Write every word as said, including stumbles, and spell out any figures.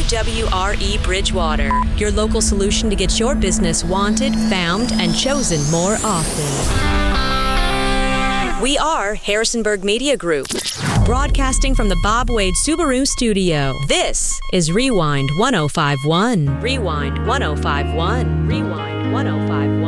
W W R E Bridgewater, your local solution to get your business wanted, found, and chosen more often. We are Harrisonburg Media Group, broadcasting from the Bob Wade Subaru studio. This is Rewind one oh five point one. Rewind one oh five point one. Rewind one oh five point one.